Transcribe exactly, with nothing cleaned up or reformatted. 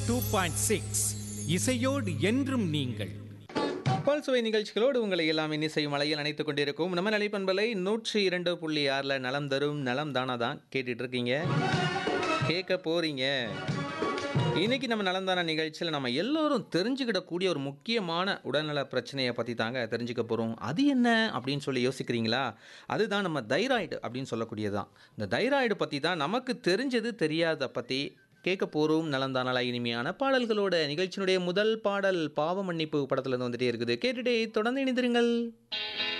Two point six இசையோடு என்றும் நீங்கள். பல்சுவை நிகழ்ச்சிகளோடு உங்களை எல்லாம் இன்னிசை மலையில் அணைத்துக் கொண்டிருக்கும் நம்ம நிலைப்பண்பலை நூற்றி இரண்டு புள்ளி ஆறில் நலம் தரும் நலம் தானா தான் கேட்டுட்டு இருக்கீங்க, கேட்க போறீங்க. இன்னைக்கு நம்ம நலந்தான நிகழ்ச்சியில் நம்ம எல்லோரும் தெரிஞ்சுக்கிடக்கூடிய ஒரு முக்கியமான உடல்நல பிரச்சனையை பற்றி தாங்க தெரிஞ்சுக்க போகிறோம். அது என்ன அப்படின்னு சொல்லி யோசிக்கிறீங்களா? அதுதான் நம்ம தைராய்டு அப்படின்னு சொல்லக்கூடியதான். இந்த தைராய்டு பற்றி தான் நமக்கு தெரிஞ்சது தெரியாத பற்றி கேட்க போகிறோம். நலந்தானலா இனிமையான பாடல்களோட நிகழ்ச்சியினுடைய முதல் பாடல் பாவ மன்னிப்பு படத்துல இருந்து வந்துட்டே இருக்குது. கேட்டுட்டே தொடர்ந்து இணைந்திருங்கள்.